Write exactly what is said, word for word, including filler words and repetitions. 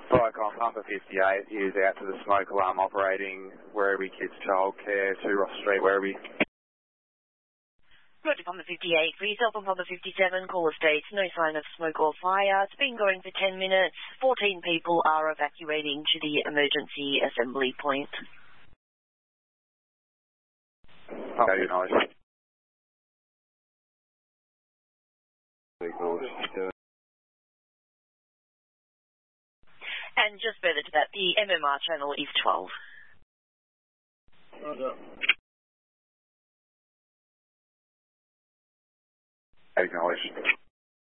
Viacom Pumper fifty-eight is out to the smoke alarm operating Werribee Kids Childcare, two Ross Street, Werribee. Roger Pumper fifty-eight, for yourself on Pumper fifty-seven, caller states no sign of smoke or fire. It's been going for ten minutes. fourteen people are evacuating to the emergency assembly point. Okay, acknowledged. And just further to that, the M M R channel is twelve. Roger. Acknowledged.